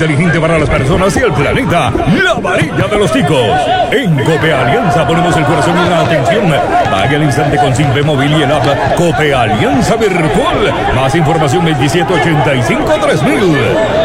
inteligente para las personas y el planeta. La varilla de los ticos. En Cope Alianza ponemos el corazón y la atención. Pague al instante con Simpe Móvil y el app Cope Alianza Virtual. Más información 2785-3000.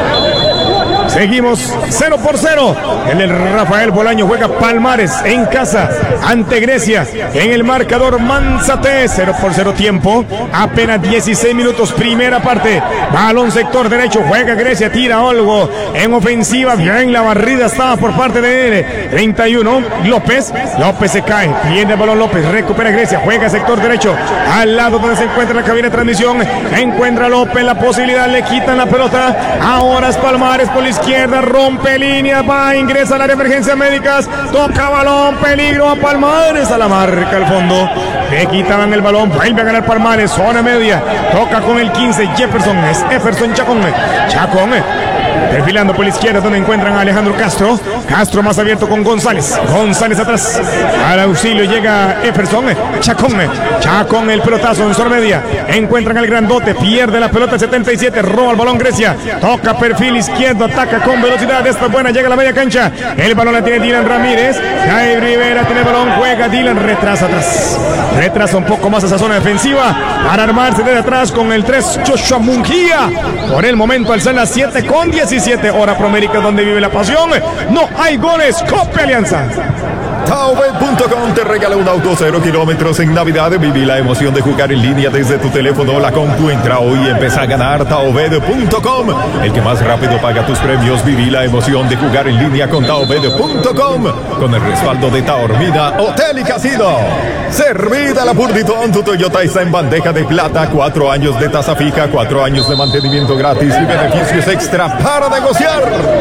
Seguimos 0-0. El Rafael Bolaño juega Palmares en casa ante Grecia. En el marcador Manzate, 0-0 tiempo. Apenas 16 minutos, primera parte. Balón sector derecho, juega Grecia, tira Olgo en ofensiva. Bien, la barrida estaba por parte de él. 31, López se cae. Viene el balón López, recupera Grecia, juega sector derecho. Al lado donde se encuentra la cabina de transmisión. Encuentra López la posibilidad, le quitan la pelota. Ahora es Palmares por la izquierda, rompe línea, va, ingresa al área de emergencias médicas, toca balón, peligro a Palmares, a la marca al fondo, le quitaban el balón, vuelve a ganar Palmares, zona media, toca con el 15, Jefferson, es Jefferson Chacón, perfilando por la izquierda donde encuentran a Alejandro Castro. Castro más abierto con González. González atrás. Al auxilio llega Jefferson. Chacón el pelotazo en zona media. Encuentran al grandote. Pierde la pelota el 77. Roba el balón Grecia. Toca perfil izquierdo. Ataca con velocidad. Esta es buena. Llega a la media cancha. El balón la tiene Dylan Ramírez. Jair Rivera tiene el balón. Juega Dylan. Retrasa atrás. Retrasa un poco más esa zona defensiva para armarse desde atrás con el 3 Joshua Munguía. Por el momento alzan las 7:17 hora Promérica, donde vive la pasión. No hay goles. Cope Alianza. Taobet.com te regala un auto 0 kilómetros en Navidad. Viví la emoción de jugar en línea desde tu teléfono o la compu. Entra hoy y empieza a ganar. Taobet.com. El que más rápido paga tus premios. Viví la emoción de jugar en línea con Taobet.com. Con el respaldo de Taormina Hotel y Casino. Servida la Purditón. Tu Toyota está en bandeja de plata. 4 años de tasa fija, 4 años de mantenimiento gratis y beneficios extra para negociar.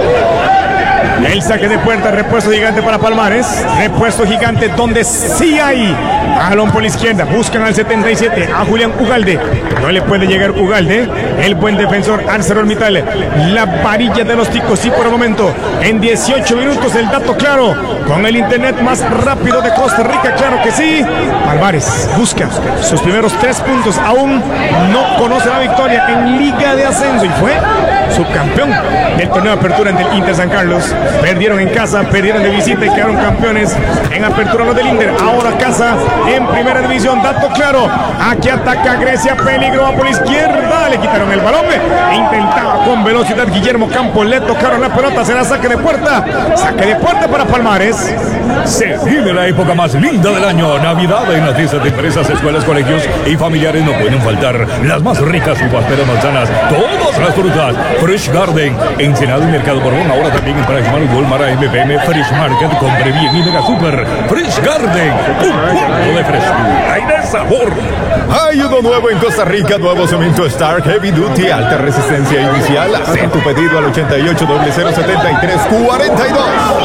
El saque de puerta, repuesto gigante para Palmares. Repuesto gigante donde sí hay. Balón por la izquierda, buscan al 77, a Julián Ugalde. No le puede llegar Ugalde. El buen defensor ArcelorMittal. La varilla de los ticos, sí, por el momento. En 18 minutos, el dato claro. Con el internet más rápido de Costa Rica, claro que sí. Palmares busca sus primeros 3 puntos. Aún no conoce la victoria en Liga de Ascenso y fue subcampeón del torneo de apertura ante el Inter San Carlos. Perdieron en casa, perdieron de visita y quedaron campeones en apertura los del Inter. Ahora casa en primera división. Dato claro. Aquí ataca Grecia. Peligro va por la izquierda. Le quitaron el balón. Intentaba con velocidad Guillermo Campos. Le tocaron la pelota. Será saque de puerta. Saque de puerta para Palmares. Se vive la época más linda del año. Navidad en las fiestas de empresas, escuelas, colegios y familiares no pueden faltar las más ricas uvas, peras, manzanas, todas las frutas. Fresh Garden, Ensenado y Mercado Borbón. Ahora también en Paraguay, Walmart, MPM, Fresh Market, Compre Bien y Mega Super. Fresh Garden, un punto de frescura y de sabor. Hay uno nuevo en Costa Rica, nuevo cemento Stark Heavy Duty, alta resistencia inicial. Haz tu pedido al 88 073 42.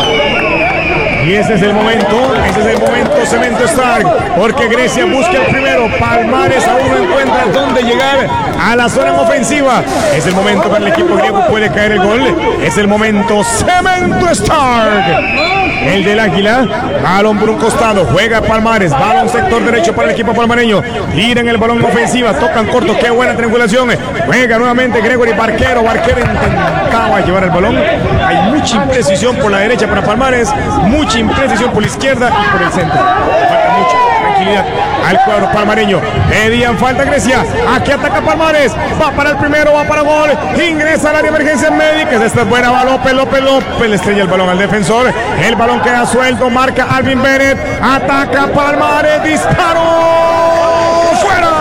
Y ese es el momento, Cemento Stark, porque Grecia busca el primero, Palmares aún no encuentra dónde llegar a la zona ofensiva. Es el momento para el equipo griego, puede caer el gol, es el momento, Cemento Stark. El del Águila, balón por un costado, juega Palmares, balón sector derecho para el equipo palmareño, tiran el balón ofensiva, tocan corto, qué buena triangulación, juega nuevamente Gregory Barquero intentaba llevar el balón, hay mucha imprecisión por la derecha para Palmares, mucha imprecisión por la izquierda y por el centro, falta mucho, tranquilidad al cuadro palmareño, pedían falta Grecia, aquí ataca Palmares, va para el primero, va para gol, ingresa al área de emergencias médicas, esta es buena, va López, le estrella el balón al defensor, el balón queda suelto, marca Alvin Bennett, ataca Palmares, disparo, fuera,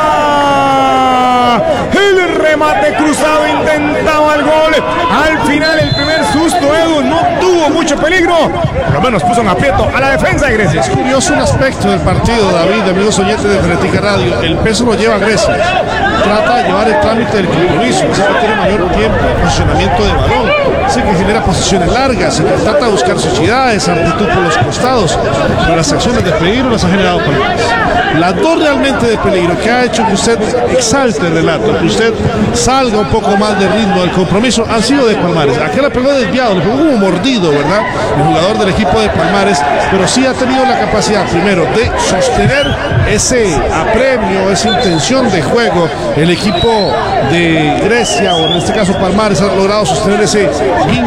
el remate cruzado, intentaba el gol, al final el primer susto, Edu, no tuvo mucho peligro, por lo menos puso un aprieto a la defensa de Grecia. Es curioso un aspecto del partido, David, amigos oyentes de Frenética Radio, el peso lo lleva Grecia, trata de llevar el trámite del compromiso, así que tiene mayor tiempo de posicionamiento de balón, así que genera posiciones largas, se trata de buscar sociedades, amplitud por los costados, pero las acciones de peligro las ha generado Palmares. Las dos realmente de peligro que ha hecho que usted exalte el relato, que usted salga un poco más de ritmo del compromiso, han sido de Palmares. Aquel le pegó desviado, le pegó como mordido, ¿verdad? El jugador del equipo de Palmares, pero sí ha tenido la capacidad, primero, de sostener ese apremio, esa intención de juego. El equipo de Grecia, o en este caso Palmares, ha logrado sostener ese